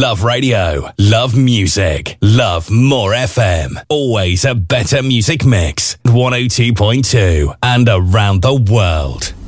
Love radio. Love music. Love more FM. Always a better music mix. 102.2 and around the world.